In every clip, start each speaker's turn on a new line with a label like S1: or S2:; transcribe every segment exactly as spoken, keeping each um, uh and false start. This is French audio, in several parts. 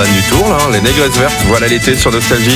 S1: du Tour, là, hein, les négresses vertes. Voilà l'été sur Nostalgie.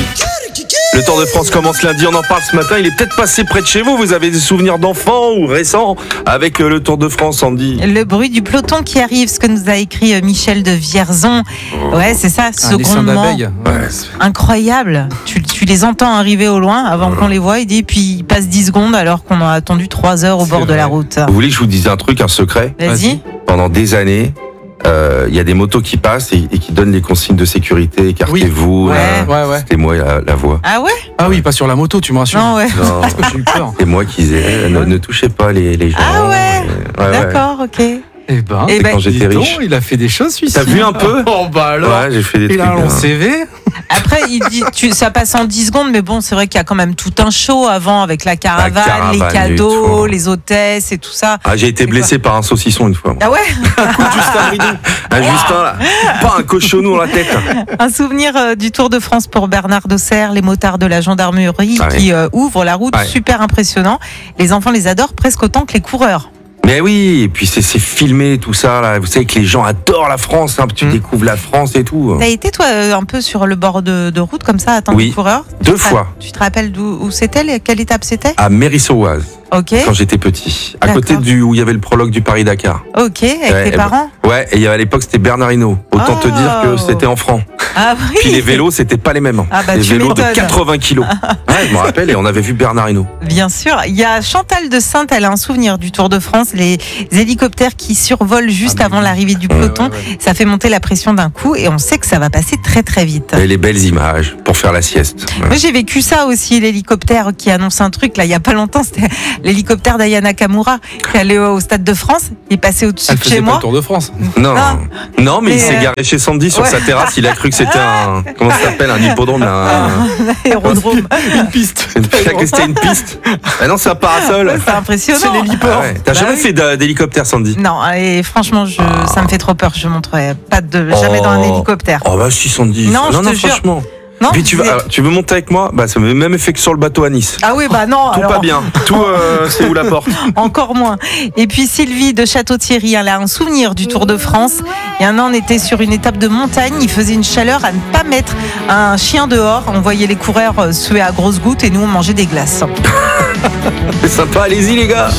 S1: Le Tour de France commence lundi, on en parle ce matin. Il est peut-être passé près de chez vous. Vous avez des souvenirs d'enfants ou récents avec le Tour de France, Andy?
S2: Le bruit du peloton qui arrive, ce que nous a écrit Michel de Vierzon. Ouais, c'est ça, secondement.
S3: Ouais.
S2: Incroyable. Tu, tu les entends arriver au loin avant qu'on les voie. Il dit, puis il passe dix secondes alors qu'on a attendu trois heures au
S3: C'est
S2: bord
S3: vrai.
S2: de la route.
S1: Vous voulez que je vous dise un truc, un secret?
S2: Vas-y.
S1: Pendant des années, il euh, y a des motos qui passent et, et qui donnent les consignes de sécurité. Écartez-vous.
S2: Oui.
S1: là.
S3: Ouais, ouais.
S1: C'était moi la, la voix.
S2: Ah ouais?
S3: Ah oui, pas sur la moto, tu me rassures.
S2: Non, ouais.
S1: Non,
S3: J'ai eu peur.
S1: c'est moi qui disais, ne, ne touchez pas les, les gens.
S2: Ah ouais.
S1: Et- ouais, ouais.
S2: D'accord, ok.
S3: Eh ben,
S2: Eh ben,
S1: Quand j'étais
S3: dis donc,
S1: riche.
S3: il a fait des choses, celui-ci.
S1: T'as vu un peu?
S3: Oh bah alors.
S1: Ouais, j'ai fait des
S3: Il
S1: trucs.
S3: a un long
S1: hein.
S3: C V.
S2: Après, il dit, tu, ça passe en dix secondes, mais bon, c'est vrai qu'il y a quand même tout un show avant avec la caravane,
S1: caravane
S2: les
S1: et
S2: cadeaux,
S1: tout.
S2: les hôtesses et tout ça.
S1: Ah, j'ai été
S2: C'est
S1: blessé par un saucisson une fois. moi.
S2: Ah ouais?
S1: Justin Bridou. Un Justin là. Pas un cochonou dans la tête.
S2: Un souvenir euh, du Tour de France pour Bernard Dosser, les motards de la gendarmerie
S1: Ah oui.
S2: qui euh, ouvrent la route,
S1: Ouais.
S2: super impressionnant. Les enfants les adorent presque autant que les coureurs.
S1: Mais oui, et puis c'est c'est filmé tout ça là. Vous savez que les gens adorent la France. Hein, tu
S3: Mm.
S1: découvres la France et tout.
S2: T'as été toi euh, un peu sur le bord de, de route comme ça, à attendre
S1: Oui.
S2: les coureurs?
S1: Deux
S2: Tu te ra-
S1: fois.
S2: Tu te rappelles d'où où c'était, les- quelle étape c'était?
S1: À Méry-sur-Oise,
S2: Ok,
S1: quand j'étais petit, à
S2: D'accord.
S1: côté du où il y avait le prologue du Paris-Dakar.
S2: ok, avec
S1: Ouais,
S2: tes
S1: eh ben,
S2: parents?
S1: Ouais, et il y avait à l'époque c'était Bernard Hinault. Autant te
S2: Oh.
S1: dire que c'était en francs.
S2: Ah oui.
S1: Puis les vélos, c'était pas les mêmes.
S2: Ah bah,
S1: les
S2: tu
S1: vélos de
S2: m'étonnes.
S1: quatre-vingts kilos. Ouais, je me rappelle, et on avait vu Bernard Hinault.
S2: Bien sûr. Il y a Chantal de Sainte, elle a un souvenir du Tour de France, les hélicoptères qui survolent juste
S3: Ah, mais
S2: avant
S3: oui.
S2: l'arrivée du
S1: Ouais,
S2: peloton.
S3: ouais, ouais.
S2: Ça fait monter la pression d'un coup et on sait que ça va passer très très vite.
S1: Et les belles images pour faire la sieste. Ouais.
S2: Moi j'ai vécu ça aussi, l'hélicoptère qui annonce un truc là il y a pas longtemps, c'était l'hélicoptère d'Ayana Kamura qui allait au Stade de France, il est passé au-dessus
S3: Elle
S2: de
S3: faisait
S2: chez
S3: pas
S2: moi.
S3: le Tour de France.
S1: Non,
S2: Non.
S1: non, mais,
S2: Mais,
S1: il s'est
S2: euh,
S1: garé chez Sandy sur
S2: ouais.
S1: sa terrasse. Il a cru que c'était un, comment ça s'appelle, un hippodrome, là, un-
S2: Aérodrome.
S3: Une piste.
S1: il a cru que c'était une piste. Ah non, c'est un parasol.
S2: Ouais, c'est impressionnant.
S3: C'est l'héliport.
S1: Ah ouais. T'as
S2: Bah
S1: jamais
S2: oui.
S1: fait d'a- d'hélicoptère, Sandy?
S2: Non, et franchement, je, ça me fait trop peur. Je montrerai pas de jamais
S1: Oh.
S2: dans un hélicoptère.
S1: Oh bah si, Sandy.
S2: Non, je
S1: non,
S2: te
S1: non
S2: jure.
S1: franchement.
S2: Non,
S1: Puis tu,
S2: c'est-
S1: vas, alors, tu veux monter avec moi? Bah, c'est le même effet que sur le bateau à Nice.
S2: Ah oui, bah non.
S1: Tout
S2: alors,
S1: pas bien. Tout, euh, c'est où la porte?
S2: Encore moins. Et puis Sylvie de Château-Thierry, elle a un souvenir du Tour de France. Il y a un an, on était sur une étape de montagne. Il faisait une chaleur à ne pas mettre un chien dehors. On voyait les coureurs euh, suer à grosses gouttes et nous, on mangeait des glaces.
S1: C'est sympa, allez-y les gars.